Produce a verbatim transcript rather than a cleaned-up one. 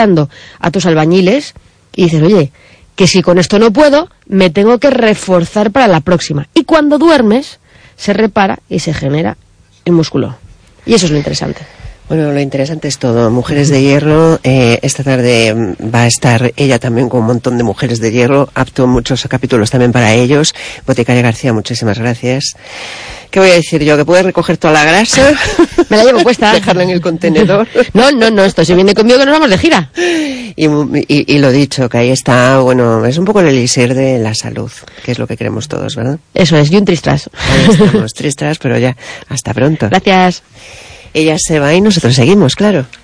desgastando a tus albañiles y dices, oye, que si con esto no puedo, me tengo que reforzar para la próxima. Y cuando duermes, se repara y se genera el músculo. Y eso es lo interesante. Bueno, lo interesante es todo. Mujeres de Hierro, eh, esta tarde va a estar ella también con un montón de Mujeres de Hierro, apto muchos capítulos también para ellos. Boticaria García, muchísimas gracias. ¿Qué voy a decir yo? ¿Que puedes recoger toda la grasa? Me la llevo puesta. Dejarla en el contenedor. No, no, no, esto se viene conmigo que nos vamos de gira. Y, y, y lo dicho, que ahí está, bueno, es un poco el elixir de la salud, que es lo que queremos todos, ¿verdad? Eso es, y un tristras. Ahí estamos, tristras, pero ya, hasta pronto. Gracias. Ella se va y nosotros seguimos, claro.